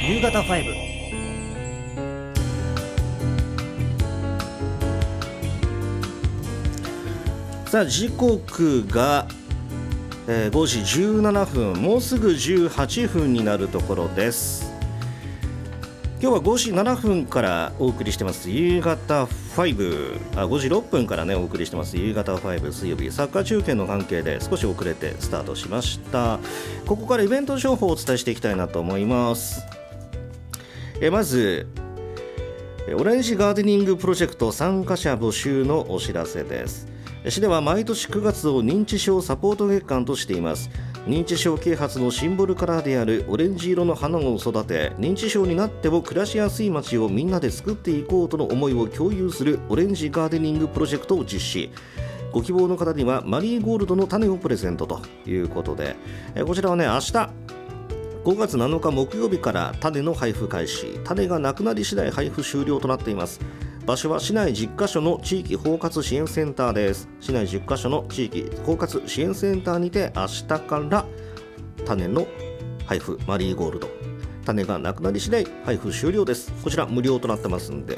夕方5。さあ時刻が、5時17分、もうすぐ18分になるところです。今日は5時7分からお送りしてます夕方5、5時6分からねお送りしてます夕方5、水曜日サッカー中継の関係で少し遅れてスタートしました。ここからイベント情報をお伝えしていきたいなと思います。まずオレンジガーデニングプロジェクト参加者募集のお知らせです。市では毎年9月を認知症サポート月間としています。認知症啓発のシンボルカラーであるオレンジ色の花を育て、認知症になっても暮らしやすい街をみんなで作っていこうとの思いを共有するオレンジガーデニングプロジェクトを実施。ご希望の方にはマリーゴールドの種をプレゼントということで、こちらはね明日5月7日木曜日から種の配布開始、種がなくなり次第配布終了となっています。場所は市内10カ所の地域包括支援センターです。市内10カ所の地域包括支援センターにて明日から種の配布、マリーゴールド種がなくなり次第配布終了です。こちら無料となってますんで